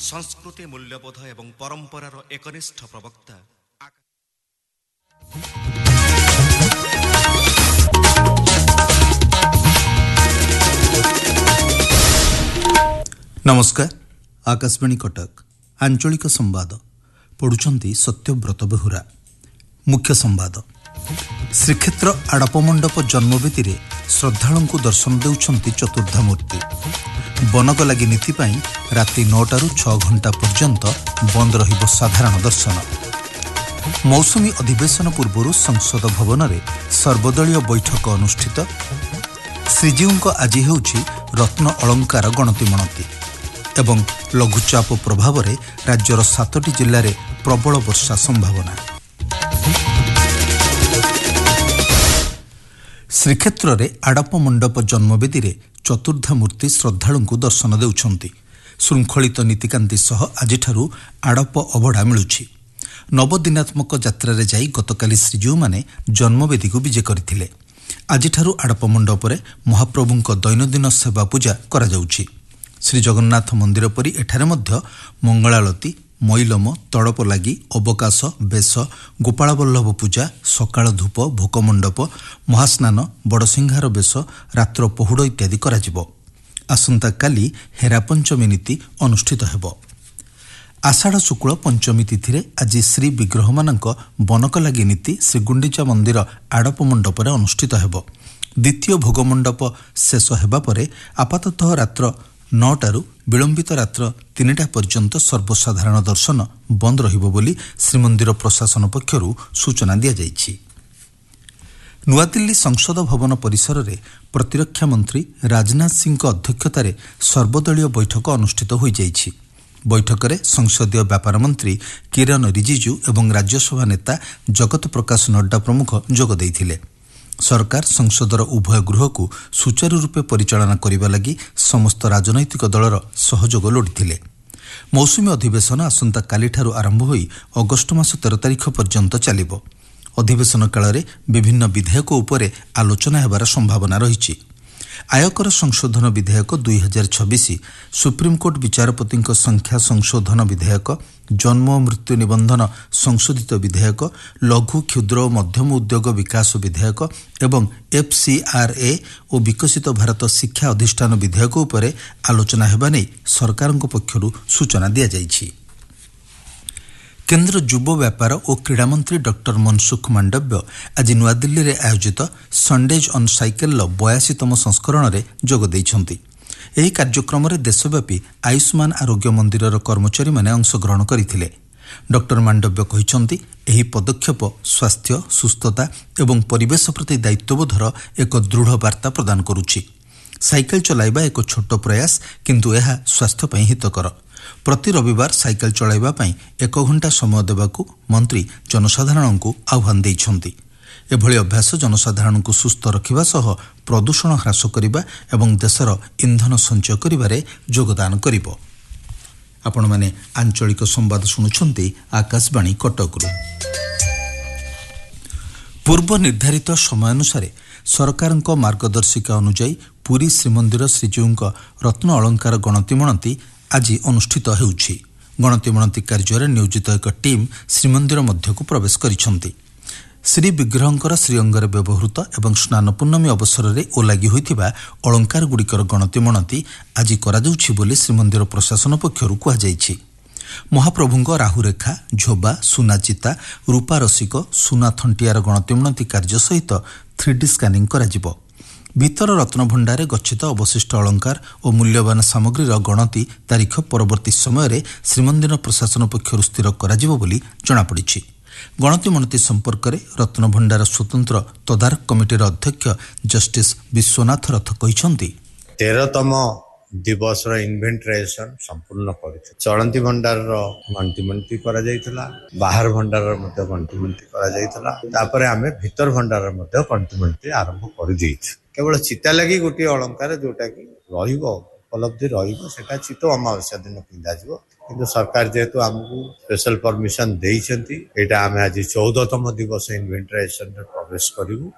संस्कृति मूल्यबोध एवं परंपरार एकनिष्ठ प्रवक्ता। नमस्कार। आकाशवाणी कटक आंचलिक संवाद पढ़ुचंती सत्यव्रत बेहुरा। मुख्य संवाद। श्रीक्षेत्र आड़पमंडप जन्मवेदी रे श्रद्धालुं को दर्शन देउछंती चतुर्धामूर्ति। बनक लगी नीति पाई राति 9टारू 6 घंटा पर्यंत बंद रहिबो साधारण दर्शन। मौसुमी अधिवेशन पूर्व संसद भवन में सर्वदलीय बैठक अनुष्ठित। श्रीजीउंक आज हेउछि रत्न अलंकार गणति मणति एवं लघुचाप प्रभाव में राज्यर 7टी जिले में प्रबल वर्षा संभावना। श्रीक्षेत्र में आड़प मंडप जन्मवेदी रे चतुर्धा मूर्ति श्रद्धालुं को दर्शन देउछंती। श्रृंखलित नीतिकांति सह आजिठारू आड़प अबढ़ा मिलुछि। नवदिनात्मक यात्रा रे जाई गतकाली श्रीजीउ माने जन्मवेदी को विजे करथिले। आजिठारू आड़प मंडप रे महाप्रभुंक दैनंदिन सेवा पूजा करा जाउछि। श्री जगन्नाथ मंदिर परी एठारे मध्य मंगलालती, मैलम, तड़प लगी, अवकाश, बेश, गोपालवल्लभ पूजा, सकाळ धूप, भोकमंडप, महास्नान, बड़सिंहार बेश, रात्र पहुड़ इत्यादि कराजिबो। आसंता काली हेरा पंचमी नीति अनुष्ठित हेबो। आषाढ़ शुक्ल पंचमी तिथि आज श्री विग्रह मानक बनक लगी नीति श्रीगुंडीचा मंदिर आड़प मंडप अनुष्ठित हेबो। द्वितीय भोगमंडप शेष हेबा परे आपाततः रात्र 9टारू विलंबित रात्र 3टा पर्यंत सर्वसाधारण दर्शन बंद रहिबो बोली श्रीमंदिर प्रशासन पक्षरु सूचना दिया जाइछि। नुआदिल्ली संसद भवन परिसर में प्रतिरक्षा मंत्री राजनाथ सिंह अध्यक्षतार सर्वदलीय बैठक अनुष्ठित हो जाइछि। बैठक में संसदीय व्यापार मंत्री किरण रिजिजू एवं राज्यसभा नेता जगत प्रकाश नड्डा प्रमुख जोग देइथिले। सरकार संसदर उभय गृह को सुचारू रूपे परिचालना करने लगी समस्त राजनैतिक दलर सहयोग लोड़िथिले। मौसुमी अधिवेशन आसंता कालीठारू आरंभ होई अगस्ट मास 13 तारिख पर्यंत चलिबो। अधिवेशन काल में विभिन्न विधेयक उपरे आलोचना हेबार संभावना रहिछि। आयकर संशोधन विधेयक 2026, सुप्रीमकोर्ट विचारपति संख्या संशोधन विधेयक, जन्म और मृत्यु निबंधन संशोधित विधेयक, लघु क्षुद्र और मध्यम उद्योग विकास विधेयक एवं FCRA और विकसित भारत शिक्षा अधिष्ठान विधेयक उपरे आलोचना हेबा नै सरकारक पक्षरु सूचना दिया जाइछि। केन्द्र युव व्यापार और क्रीड़ा मंत्री डॉक्टर मनसुख मांडव्य आज नुआदिल्ली रे आयोजित संडेज ऑन साइकेल 82तम संस्करण में जोग देइछंती। एही कार्यक्रम रे देशव्यापी आयुष्मान आरोग्य मंदिरर कर्मचारी माने अंशग्रहण करथिले। डॉक्टर मांडव्य कहिछंती एही पदक्षेप स्वास्थ्य, सुस्थता एवं परिवेश प्रति दायित्वबोधर एक दृढ़ वार्ता प्रदान करुछि। साइकेल चलाइबा एक छोट प्रयास किंतु यह स्वास्थ्य पई हितकर। प्रति रविवार साइकेल चलाइबा पई 1 घंटा समय देबाकू मंत्री जनसाधारण को आह्वान देइछंती। एभली अभ्यास जनसाधारण को सुस्थ रखिबा सह प्रदूषण ह्रास करिबा एवं देशर इंधन संचय करिबारे योगदान करिबो। आपण माने आंचलिक संवाद सुनुछंती आकाशवाणी कटकरू। पूर्व निर्धारित समय अनुसार सरकारक मार्गदर्शिका अनुसार पुरी श्रीमंदिर श्रीजीउंक रत्न अलंकार गणति मणति आज अनुष्ठित हेउछि। गणति मणति कार्य नियोजित एक टीम श्रीमंदिर मध्यकू प्रवेश करिसंती। श्री विग्रहंकर श्रीअंगरे व्यवहृत एवं स्नान पूर्णमी अवसर में ओलागी होइथिबा अलंकार गुड़िकर गणति मणति आज कराଯାଉଛି बोली श्रीमंदिर प्रशासन पक्षरु कहा जाइछि। महाप्रभुंक राहुरेखा, झोबा, सुना चिता, रूपा रसिक, सुना थंटियार गणति मणति कार्य सहित 3D स्कानिंग कराजिबो। भीतर रत्न भंडारे गच्छित अवशिष्ट अलंकार और मूल्यवान सामग्रीर गणति तारीख परवर्ती समय श्रीमंदिर प्रशासन पक्षरु स्थिर कराजिबो बोली जणापड़िछि। गणति मणति संपर्क में रत्न भंडार स्वतंत्र तदारक कमिटीर अध्यक्ष जस्टिस विश्वनाथ रथ कहिछंती 13तम दिवस इन्वेंटराइजेशन संपूर्ण कर चलती भंडार गणति मणति करा जायतिला, बाहर भंडार मध्य गणति मणति करा जायतिला, तापरे आमे भीतर भंडार मध्य गणति मणति आरंभ कर देइछु। केवल चिता लगी गोटे अलंकार जोटा कि रहिबो उपलब्धि रहिबो सेटा चितो अमावस्या दिन पिंधा जिवो। किंतु सरकार जेहेतु आमको स्पेशल परमिशन देइछंती, एटा आमे आज 14तम दिवस इन्वेंटराइजेशन रे प्रवेश करिवु।